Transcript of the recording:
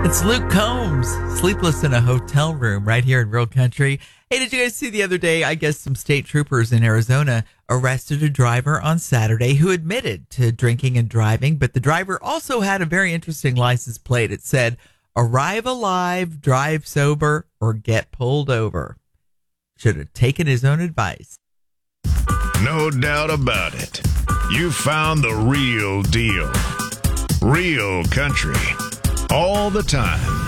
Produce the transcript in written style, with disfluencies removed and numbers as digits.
It's Luke Combs, sleepless in a hotel room right here in Real Country. Hey, did you guys see the other day, I guess some state troopers in Arizona arrested a driver on Saturday who admitted to drinking and driving, but the driver also had a very interesting license plate. It said, "Arrive alive, drive sober, or get pulled over." Should have taken his own advice. No doubt about it. You found the real deal. Real Country. All the time.